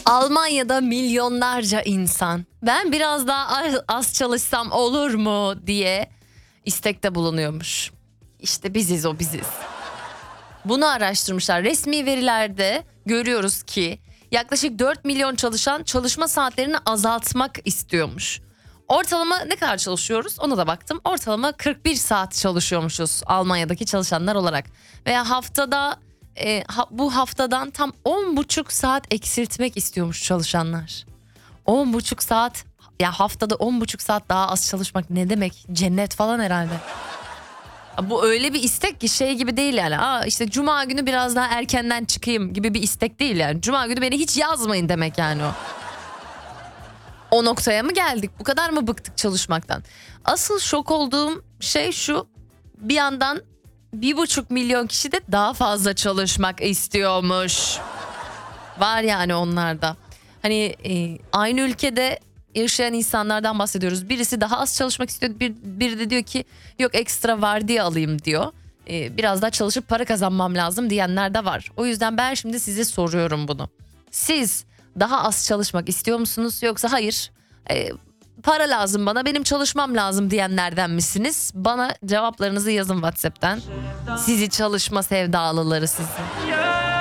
Almanya'da milyonlarca insan ben biraz daha az çalışsam olur mu diye istekte bulunuyormuş. İşte biziz o biziz. Bunu araştırmışlar. Resmi verilerde görüyoruz ki yaklaşık 4 milyon çalışan çalışma saatlerini azaltmak istiyormuş. Ortalama ne kadar çalışıyoruz ona da baktım. Ortalama 41 saat çalışıyormuşuz Almanya'daki çalışanlar olarak. Veya haftada bu haftadan tam 10,5 saat eksiltmek istiyormuş çalışanlar. 10,5 saat, ya haftada 10,5 saat daha az çalışmak ne demek? Cennet falan herhalde. Bu öyle bir istek ki şey gibi değil yani. İşte cuma günü biraz daha erkenden çıkayım gibi bir istek değil yani. Cuma günü beni hiç yazmayın demek yani o. O noktaya mı geldik? Bu kadar mı bıktık çalışmaktan? Asıl şok olduğum şey şu. Bir yandan 1,5 milyon kişi de daha fazla çalışmak istiyormuş. Var yani onlarda. Hani aynı ülkede yaşayan insanlardan bahsediyoruz. Birisi daha az çalışmak istiyor. Biri de diyor ki yok ekstra vardiya alayım diyor. Biraz daha çalışıp para kazanmam lazım diyenler de var. O yüzden ben şimdi size soruyorum bunu. Siz daha az çalışmak istiyor musunuz yoksa hayır para lazım bana benim çalışmam lazım diyenlerden misiniz? Bana cevaplarınızı yazın WhatsApp'ten. Sizi çalışma sevdalıları sizi.